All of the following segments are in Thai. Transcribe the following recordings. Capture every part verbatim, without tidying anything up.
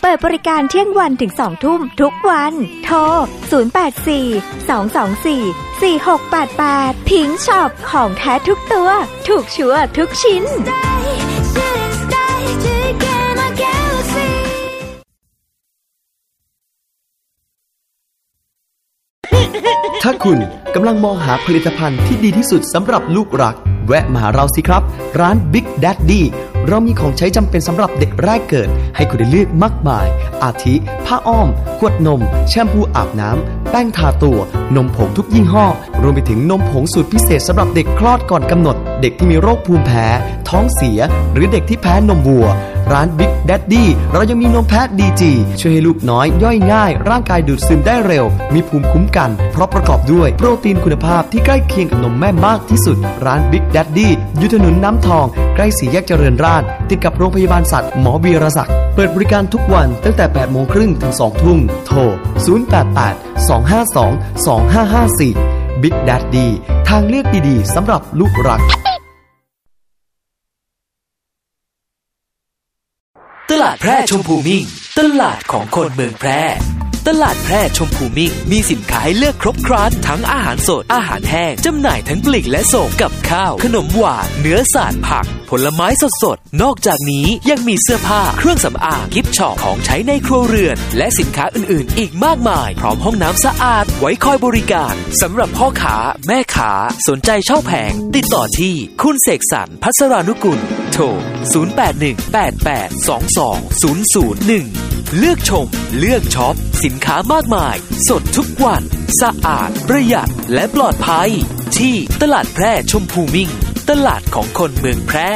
เปิดบริการเที่ยงวันถึงสองทุ่มทุกวันโทรศูนย์ แปด สี่ สอง สอง สี่ สี่ หก แปด แปดพิงค์ช็อปของแท้ทุกตัวถูกชัวร์ทุกชิ้นถ้าคุณกำลังมองหาผลิตภัณฑ์ที่ดีที่สุดสำหรับลูกรักแวะมาหาเราสิครับร้าน Big Daddy เรามีของใช้จำเป็นสำหรับเด็กแรกเกิดให้คุณได้เลือกมากมายอาทิผ้าอ้อมขวดนมแชมพูอาบน้ำแป้งทาตัวนมผงทุกยี่ห้อรวมไปถึงนมผงสูตรพิเศษสำหรับเด็กคลอดก่อนกำหนดเด็กที่มีโรคภูมิแพ้ท้องเสียหรือเด็กที่แพ้นมวัวร้าน Big Daddy เรายังมีนมแพะ ดี จี ช่วยให้ลูกน้อยย่อยง่ายร่างกายดูดซึมได้เร็วมีภูมิคุ้มกันเพราะประกอบด้วยโปรตีนคุณภาพที่ใกล้เคียงกับนมแม่มากที่สุดร้าน Big Daddy อยู่ถนนน้ำทองใกล้สี่แยกเจริญราษฎร์ติดกับโรงพยาบาลสัตว์หมอวีรศักดิ์เปิดบริการทุกวันตั้งแต่ แปดโมงครึ่ง ถึง สองทุ่มโทรศูนย์ แปด แปด สอง ห้า สอง สอง ห้า ห้า สี่ Big Daddy ทางเลือกดีๆสำหรับลูกรักตลาดแพร่ชมพูมิ่งตลาดของคนเมืองแพร่ตลาดแพร่ชมพูมิ่งมีสินค้าให้เลือกครบครันทั้งอาหารสดอาหารแห้งจำหน่ายทั้งปลีกและส่งกับข้าวขนมหวานเนื้อสัตว์ผักผลไม้สดๆนอกจากนี้ยังมีเสื้อผ้าเครื่องสำอางกิฟต์ช็อปของใช้ในครัวเรือนและสินค้าอื่นๆอีกมากมายพร้อมห้องน้ำสะอาดไว้คอยบริการสำหรับพ่อค้าแม่ค้าสนใจเช่าแผงติดต่อที่คุณเสกสรรพัสรานุกุลโทรศูนย์ แปด หนึ่ง แปด แปด สอง สอง ศูนย์ ศูนย์ หนึ่งเลือกชมเลือกช็อปสินค้ามากมายสดทุกวันสะอาดประหยัดและปลอดภัยที่ตลาดแพร่ชมพูมิ่งตลาดของคนเมืองแพร่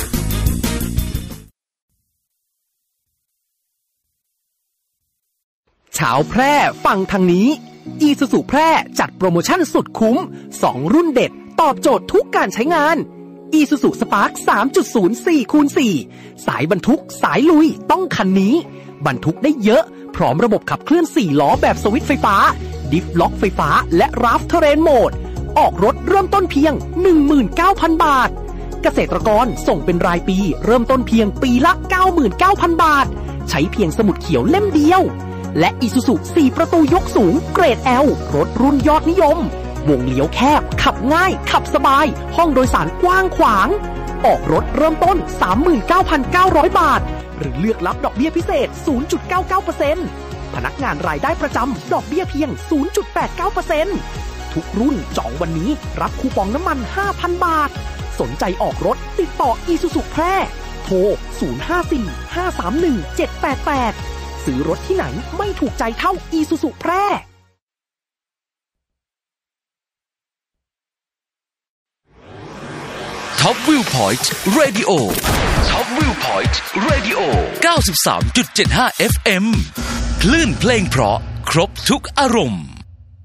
ชาวแพร่ฟังทางนี้อีซูซูแพร่จัดโปรโมชั่นสุดคุ้มสองรุ่นเด็ดตอบโจทย์ทุกการใช้งานอีซูซูสปาร์ค สามจุดศูนย์ สี่คูณสี่ สายบรรทุกสายลุยต้องคันนี้บรรทุกได้เยอะพร้อมระบบขับเคลื่อนสี่ล้อแบบสวิตช์ไฟฟ้าดิฟล็อกไฟฟ้าและราฟเทเรนโหมดออกรถเริ่มต้นเพียง หนึ่งหมื่นเก้าพัน บาทเกษตรกรส่งเป็นรายปีเริ่มต้นเพียงปีละ เก้าหมื่นเก้าพัน บาทใช้เพียงสมุดเขียวเล่มเดียวและอีซูซูสี่ประตูยกสูงเกรด L รถรุ่นยอดนิยมวงเลี้ยวแคบขับง่ายขับสบายห้องโดยสารกว้างขวางออกรถเริ่มต้น สามหมื่นเก้าพันเก้าร้อย บาทหรือเลือกรับดอกเบี้ยพิเศษ ศูนย์จุดเก้าเก้าเปอร์เซ็นต์ พนักงานรายได้ประจำดอกเบี้ยเพียง ศูนย์จุดแปดเก้าเปอร์เซ็นต์ ทุกรุ่นจองวันนี้รับคูปองน้ำมัน ห้าพัน บาทสนใจออกรถติดต่ออีซูซูแพร่โทรศูนย์ ห้า สี่ ห้า สาม หนึ่ง เจ็ด แปด แปดซื้อรถที่ไหนไม่ถูกใจเท่าอีซูซูแพร่ท็อปวิวพอยต์เรดิโอท็อปวิวพอยต์เรดิโอ เก้าสิบสามจุดเจ็ดห้า เอฟ เอ็ม คลื่นเพลงเพราะครบทุกอารมณ์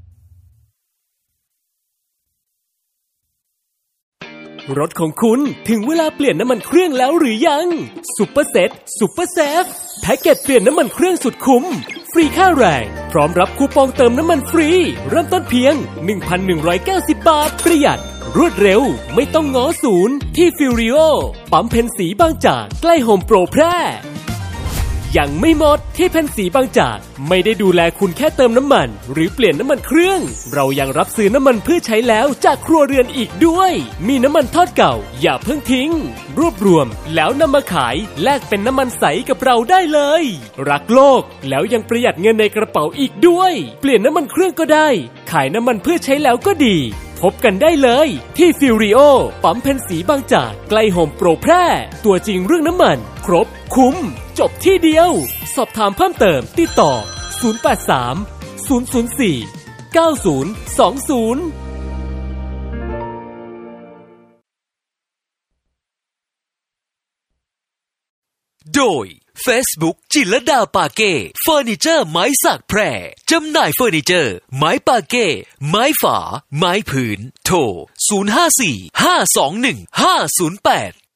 รถของคุณถึงเวลาเปลี่ยนน้ำมันเครื่องแล้วหรือยังซุปเปอร์เซ็ตซุปเปอร์เซฟแพ็กเกจเปลี่ยนน้ำมันเครื่องสุดคุ้มฟรีค่าแรงพร้อมรับคูปองเติมน้ำมันฟรีเริ่มต้นเพียง หนึ่งพันหนึ่งร้อยเก้าสิบ บาทประหยัดรวดเร็วไม่ต้องง้อศูนย์ที่ฟิวริโอปั๊มเพนสีบางจากใกล้โฮมโปรแพร่ยังไม่หมดที่เพนสีบางจากไม่ได้ดูแลคุณแค่เติมน้ำมันหรือเปลี่ยนน้ำมันเครื่องเรายังรับซื้อน้ำมันเพื่อใช้แล้วจากครัวเรือนอีกด้วยมีน้ำมันทอดเก่าอย่าเพิ่งทิ้งรวบรวมแล้วนำมาขายแลกเป็นน้ำมันใสกับเราได้เลยรักโลกแล้วยังประหยัดเงินในกระเป๋าอีกด้วยเปลี่ยนน้ำมันเครื่องก็ได้ขายน้ำมันเพื่อใช้แล้วก็ดีพบกันได้เลยที่ฟิวริโอปั๊มเพนสีบางจากใกล้โฮมโปรแพร่ตัวจริงเรื่องน้ำมันครบคุ้มจบที่เดียวสอบถามเพิ่มเติมติดต่อศูนย์ แปด สาม ศูนย์ ศูนย์ สี่ เก้า ศูนย์ สอง ศูนย์โดย Facebook จิรดาปาเก้เฟอร์นิเจอร์ไม้สักแพร่จำหน่ายเฟอร์นิเจอร์ไม้ปาเก้ไม้ฝาไม้ผืนโทรศูนย์ ห้า สี่ ห้า สอง หนึ่ง ห้า ศูนย์ แปด